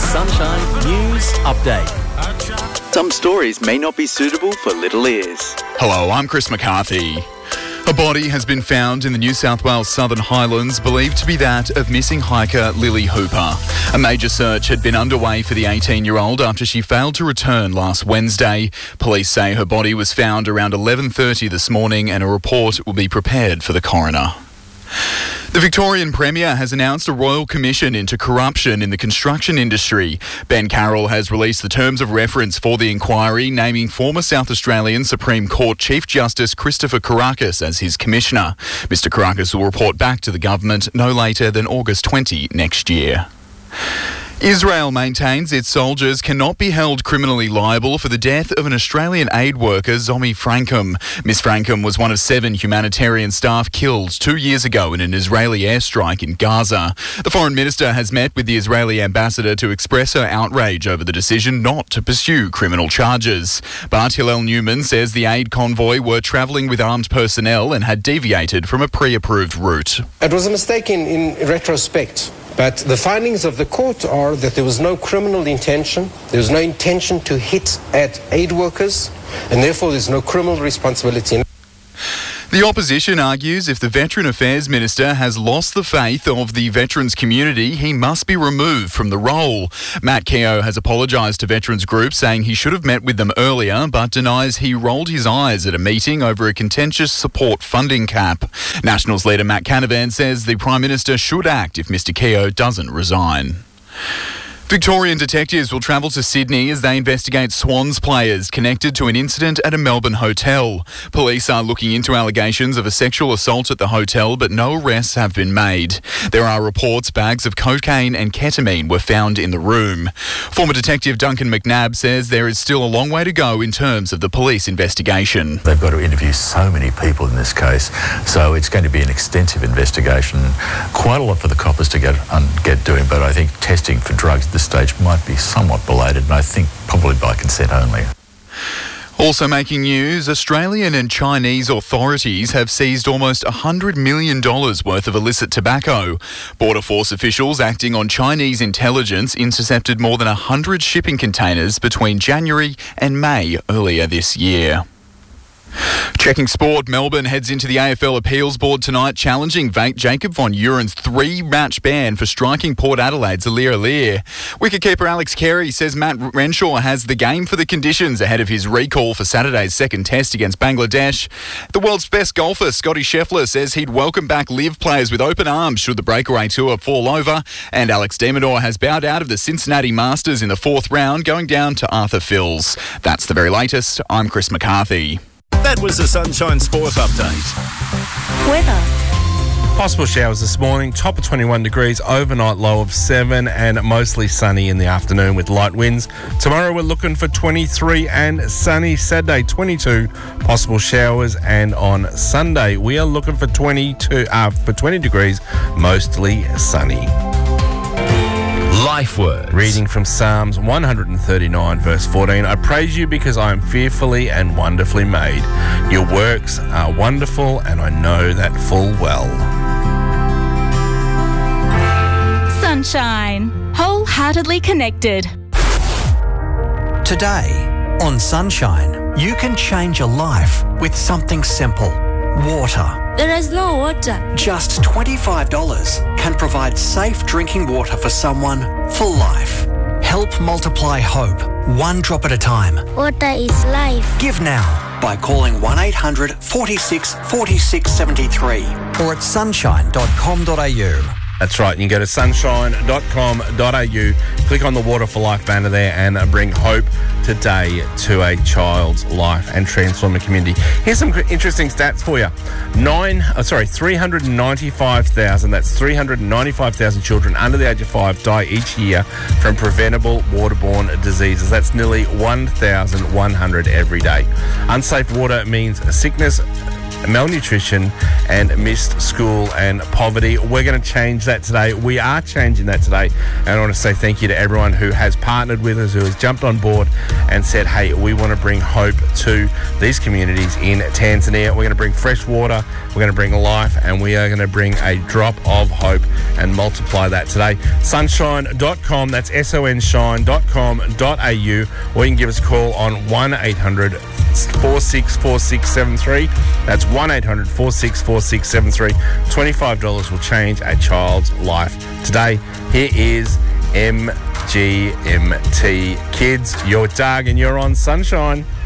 Sunshine News Update. Some stories may not be suitable for little ears. Hello, I'm Chris McCarthy. A body has been found in the New South Wales Southern Highlands, believed to be that of missing hiker Lily Hooper. A major search had been underway for the 18-year-old after she failed to return last Wednesday. Police say her body was found around 11:30 this morning and a report will be prepared for the coroner. The Victorian Premier has announced a royal commission into corruption in the construction industry. Ben Carroll has released the terms of reference for the inquiry, naming former South Australian Supreme Court Chief Justice Christopher Kourakis as his commissioner. Mr Kourakis will report back to the government no later than August 20 next year. Israel maintains its soldiers cannot be held criminally liable for the death of an Australian aid worker, Zomi Frankum. Ms Frankum was one of 7 humanitarian staff killed 2 years ago in an Israeli airstrike in Gaza. The Foreign Minister has met with the Israeli ambassador to express her outrage over the decision not to pursue criminal charges. But Hillel Newman says the aid convoy were travelling with armed personnel and had deviated from a pre-approved route. It was a mistake in retrospect. But the findings of the court are that there was no criminal intention, there was no intention to hit at aid workers, and therefore there's no criminal responsibility. The opposition argues if the Veteran Affairs Minister has lost the faith of the veterans community, he must be removed from the role. Matt Keogh has apologised to veterans groups, saying he should have met with them earlier, but denies he rolled his eyes at a meeting over a contentious support funding cap. Nationals leader Matt Canavan says the Prime Minister should act if Mr Keogh doesn't resign. Victorian detectives will travel to Sydney as they investigate Swans players connected to an incident at a Melbourne hotel. Police are looking into allegations of a sexual assault at the hotel, but no arrests have been made. There are reports bags of cocaine and ketamine were found in the room. Former Detective Duncan McNabb says there is still a long way to go in terms of the police investigation. They've got to interview so many people in this case, so it's going to be an extensive investigation. Quite a lot for the coppers to get doing, but I think testing for drugs at this stage might be somewhat belated, and I think probably by consent only. Also making news, Australian and Chinese authorities have seized almost $100 million worth of illicit tobacco. Border Force officials acting on Chinese intelligence intercepted more than 100 shipping containers between January and May earlier this year. Checking sport, Melbourne heads into the AFL Appeals Board tonight, challenging Jacob von Uren's 3-match ban for striking Port Adelaide's Aliir. Wicketkeeper Alex Carey says Matt Renshaw has the game for the conditions ahead of his recall for Saturday's second test against Bangladesh. The world's best golfer, Scotty Scheffler, says he'd welcome back live players with open arms should the breakaway tour fall over. And Alex de Minaur has bowed out of the Cincinnati Masters in the 4th round, going down to Arthur Fils. That's the very latest. I'm Chris McCarthy. That was the Sunshine Sport Update. Weather. Possible showers this morning, top of 21 degrees, overnight low of 7 and mostly sunny in the afternoon with light winds. Tomorrow we're looking for 23 and sunny. Saturday 22, possible showers, and on Sunday we are looking for 20 degrees, mostly sunny. Life words. Reading from Psalms 139 verse 14. I praise you because I am fearfully and wonderfully made. Your works are wonderful and I know that full well. Sunshine. Wholeheartedly connected. Today on Sunshine, you can change your life with something simple. Water. There is no water. Just $25 can provide safe drinking water for someone for life. Help multiply hope, one drop at a time. Water is life. Give now by calling 1800 46 46 73 or at sunshine.com.au. That's right, you can go to sunshine.com.au, click on the Water for Life banner there and bring hope today to a child's life and transform a community. Here's some interesting stats for you. 395,000, that's 395,000 children under the age of 5 die each year from preventable waterborne diseases. That's nearly 1,100 every day. Unsafe water means sickness, malnutrition and missed school and poverty. We're going to change that today. We are changing that today. And I want to say thank you to everyone who has partnered with us, who has jumped on board and said, hey, we want to bring hope to these communities in Tanzania. We're going to bring fresh water, we're going to bring life, and we are going to bring a drop of hope and multiply that today. Sunshine.com, that's sonshine.com.au, or you can give us a call on 1-800-464673. That's 1-800-464673. $25 will change a child's life today. Here is MGMT. Kids, you're Doug and you're on Sunshine.